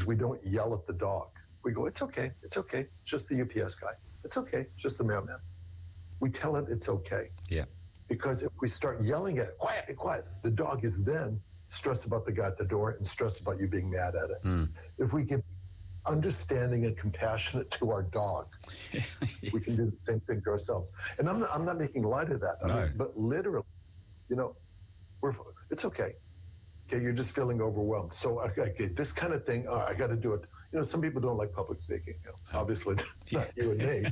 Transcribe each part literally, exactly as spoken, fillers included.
we don't yell at the dog. We go, it's okay, it's okay, it's just the U P S guy. It's okay, it's just the mailman. We tell it it's okay. Yeah. Because if we start yelling at it, quiet, quiet, the dog is then stressed about the guy at the door and stressed about you being mad at it. Mm. If we get understanding and compassionate to our dog, yes. we can do the same thing to ourselves. And I'm not, I'm not making light of that. I no. mean, but literally, you know, we're, it's okay. Okay, you're just feeling overwhelmed. So, okay, this kind of thing, oh, I got to do it. You know, some people don't like public speaking. You know, oh. Obviously, not you and me.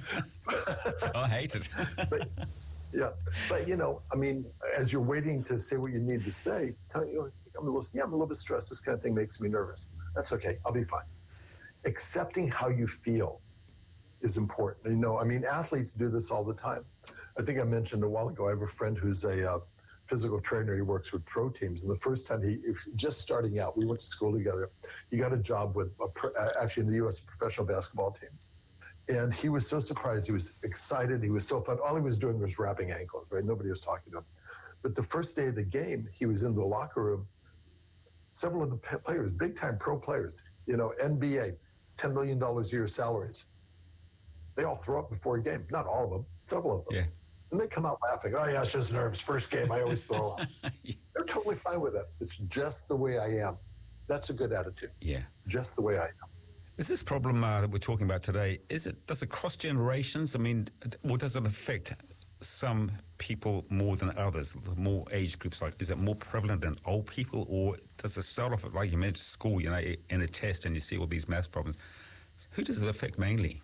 I hate it. but, yeah, but you know, I mean, as you're waiting to say what you need to say, tell you, I'm a little, yeah, I'm a little bit stressed. This kind of thing makes me nervous. That's okay. I'll be fine. Accepting how you feel is important. You know, I mean, athletes do this all the time. I think I mentioned a while ago, I have a friend who's a uh, physical trainer. He works with pro teams. And the first time he, just starting out, we went to school together. He got a job with, a pro, actually in the U S professional basketball team. And he was so surprised. He was excited. He was so fun. All he was doing was wrapping ankles, right? Nobody was talking to him. But the first day of the game, he was in the locker room. Several of the players, big-time pro players, you know, N B A, ten million dollars a year salaries, they all throw up before a game. Not all of them, several of them. Yeah. And they come out laughing. Oh, yeah, it's just nerves. First game, I always throw up. yeah. They're totally fine with it. It's just the way I am. That's a good attitude. Yeah. It's just the way I am. Is this problem uh, that we're talking about today, is it, does it cross generations? I mean, or does it affect some people more than others, more age groups? Like, is it more prevalent in old people, or does it start off at, like you mentioned, school, you know, in a test and you see all these maths problems? Who does it affect mainly?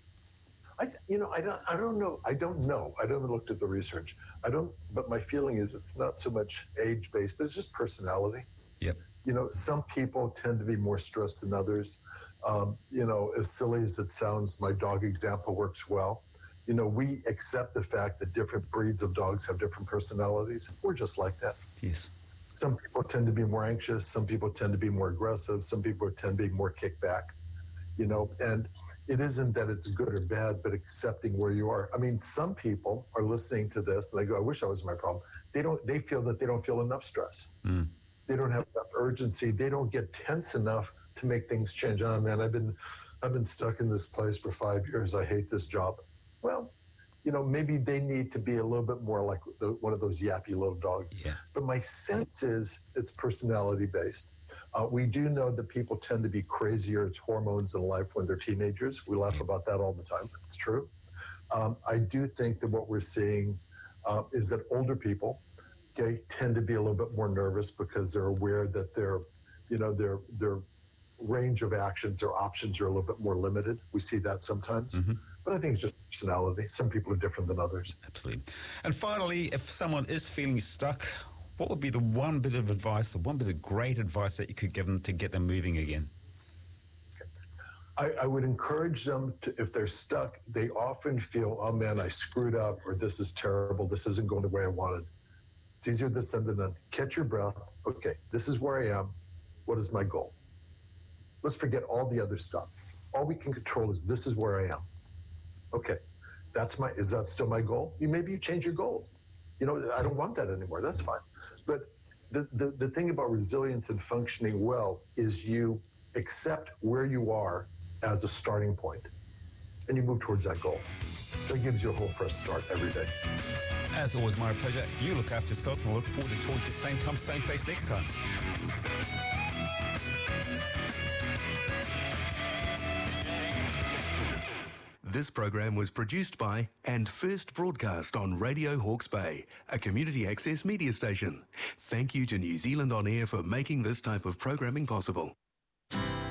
I, you know, I don't, I don't know. I don't know. I haven't looked at the research. I don't, but my feeling is it's not so much age-based, but it's just personality. Yep. You know, some people tend to be more stressed than others. Um, you know, as silly as it sounds, my dog example works well. You know, we accept the fact that different breeds of dogs have different personalities. We're just like that. Yes. Some people tend to be more anxious. Some people tend to be more aggressive. Some people tend to be more kickback. You know, and it isn't that it's good or bad, but accepting where you are. I mean, some people are listening to this and they go, I wish that was my problem. They don't, they feel that they don't feel enough stress. Mm. They don't have enough urgency. They don't get tense enough to make things change. Oh man, I've been, I've been stuck in this place for five years. I hate this job. Well, you know, maybe they need to be a little bit more like the, one of those yappy little dogs. Yeah. But my sense is it's personality based. Uh, we do know that people tend to be crazier. It's hormones in life when they're teenagers. We laugh about that all the time. It's true. Um, I do think that what we're seeing uh, is that older people, okay, tend to be a little bit more nervous because they're aware that their, you know, their their range of actions, their options are a little bit more limited. We see that sometimes. Mm-hmm. But I think it's just personality. Some people are different than others. Absolutely. And finally, if someone is feeling stuck, what would be the one bit of advice, the one bit of great advice that you could give them to get them moving again? I, I would encourage them to, if they're stuck, they often feel, oh man, I screwed up, or this is terrible, this isn't going the way I wanted. It's easier this said than done. Catch your breath. Okay, this is where I am. What is my goal? Let's forget all the other stuff. All we can control is this is where I am. Okay, that's my, is that still my goal? You, maybe you change your goal. You know, I don't want that anymore. That's fine. But the, the, the thing about resilience and functioning well is you accept where you are as a starting point, and you move towards that goal. That gives you a whole fresh start every day. As always, my pleasure. You look after yourself, and I look forward to talking to you same time, same place next time. This program was produced by and first broadcast on Radio Hawke's Bay, a community access media station. Thank you to New Zealand On Air for making this type of programming possible.